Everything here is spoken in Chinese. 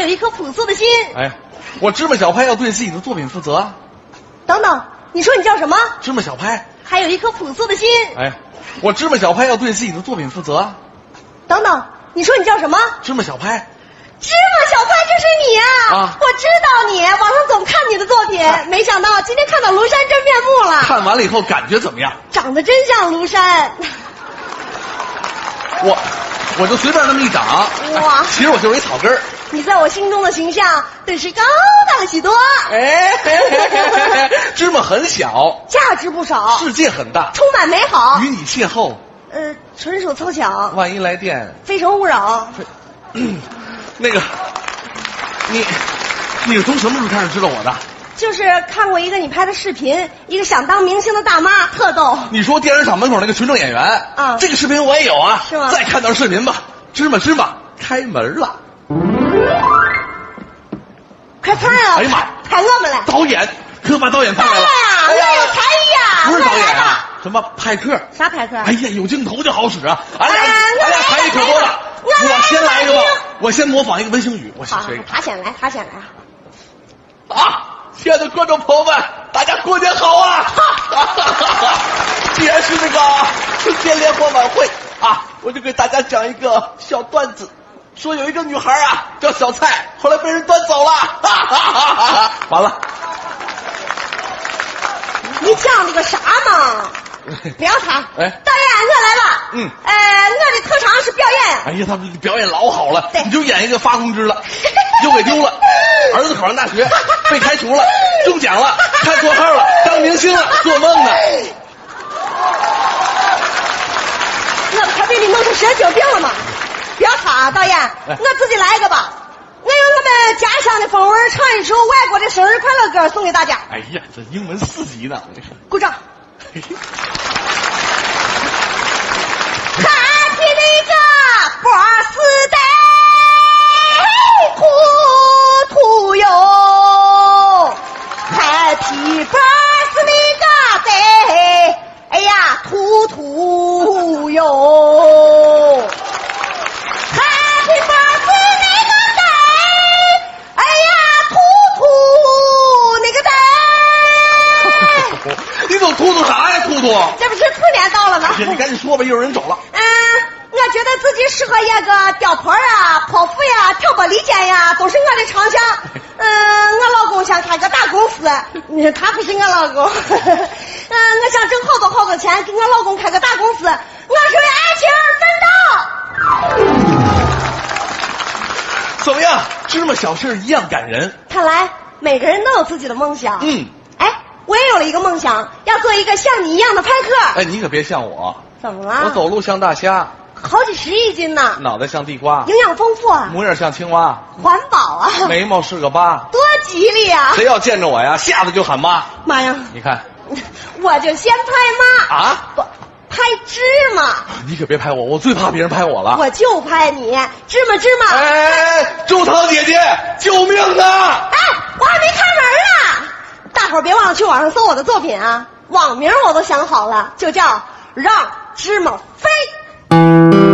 有一颗朴素的心。 哎，我芝麻小拍要对自己的作品负责。 等等，你说你叫什么？ 芝麻小拍。 还有一颗朴素的心。 哎，我芝麻小拍要对自己的作品负责。 等等，你说你叫什么？ 芝麻小拍。 芝麻小拍，这是你啊！我知道你，网上总看你的作品，没想到今天看到庐山真面目了。 看完了以后感觉怎么样？ 长得真像庐山。 我就随便那么一长，哇！其实我就是一草根儿。 你在我心中的形象顿时高大了许多。 哎，芝麻很小， 价值不少， 世界很大， 充满美好。 与你邂逅， 纯属凑巧。 万一来电， 非诚勿扰。 那个，你是从什么时候开始知道我的？ 就是看过一个你拍的视频，一个想当明星的大妈，特逗。 你说电视厂门口那个群众演员啊？这个视频我也有啊。 是吗？ 再看段视频吧。芝麻开门了。 快拍啊！ 哎呀妈， 拍我们来！ 导演，可把导演拍来了。 我有才艺呀！ 不是导演啊，什么派克？ 啥派克？ 哎呀，有镜头就好使啊！俺俩才艺可多了。我先来一个吧，我先模仿一个温星宇，我先学一个。 他先来啊！亲爱的观众朋友们，大家过年好啊！既然是这个春节联欢晚会啊，我就给大家讲一个小段子，说有一个女孩啊叫小蔡，后来被人端走了。完了。 你讲这个啥嘛？不要他。 哎， 导演，我来了。我的特长是表演。 哎呀，他表演老好了， 对， 你就演一个发工资了，又给丢了，儿子考上大学被开除了，中奖了，看错号了，当明星了，做梦呢。 我快被你弄成神经病了吗？不要他，导演，我自己来一个吧。我用我们家乡的风味唱一首外国的生日快乐歌送给大家。 哎呀，这英文4级呢！ 鼓掌。Happy 那个birthday， 兔兔哟 ，Happy birthday 那个 day， 哎呀，兔兔哟。 你都突突啥呀，突突？ 这不是兔年到了吗？ 你赶紧说吧，一会儿人走了。 我觉得自己适合演个吊婆啊、泼妇呀、挑拨离间呀，都是我的长项。我老公想开个大公司，他不是我老公。我想挣好多钱，给我老公开个大公司。我是为爱情而奋斗。 怎么样？芝麻小事一样感人。 看来每个人都有自己的梦想。我也有了一个梦想，要做一个像你一样的拍客。 哎，你可别像我。 怎么了？ 我走路像大虾， 好几10亿斤呢。 脑袋像地瓜， 营养丰富啊。 模样像青蛙， 环保啊。 眉毛是个疤， 多吉利啊！ 谁要见着我呀，吓得就喊妈。 妈呀！ 你看， 我就先拍妈啊， 不拍芝麻。 你可别拍我，我最怕别人拍我了。 我就拍你，芝麻。 哎，周桃姐姐，救命啊！ 哎，我还没开门呢。大伙儿别忘了去网上搜我的作品啊，网名我都想好了，就叫让芝麻飞。